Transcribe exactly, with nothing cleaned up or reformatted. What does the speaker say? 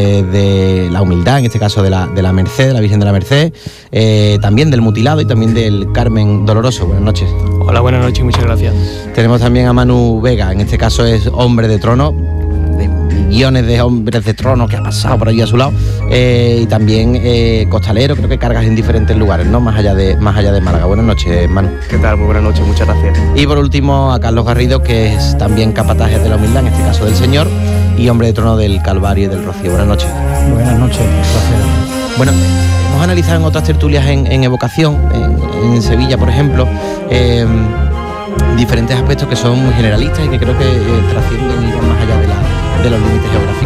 eh, de la humildad, en este caso de la, de la Merced, de la Virgen de la Merced, eh, también del Mutilado y también del Carmen Doloroso. Buenas noches. Hola, buenas noches y muchas gracias. Tenemos también a Manu Vega, en este caso es hombre de trono, de millones de hombres de trono que ha pasado por allí a su lado, eh, y también eh, costalero, creo que cargas en diferentes lugares, ¿no? Más allá de, más allá de Málaga. Buenas noches, Manu. ¿Qué tal? Muy buenas noches, muchas gracias. Y por último a Carlos Garrido, que es también capataje de la humildad, en este caso del Señor, y hombre de trono del Calvario y del Rocío. Buenas noches. Buenas noches, gracias. Bueno, hemos analizado en otras tertulias en, en evocación, en, en Sevilla, por ejemplo, eh, diferentes aspectos que son generalistas y que creo que eh, trascienden y van más allá de, la, de los límites geográficos.